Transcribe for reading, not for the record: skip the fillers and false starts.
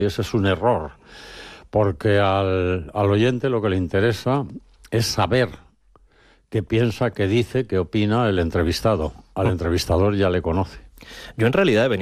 Y ese es un error, porque al oyente lo que le interesa es saber qué piensa, qué dice, qué opina el entrevistado. Al entrevistador ya le conoce. Yo en realidad he venido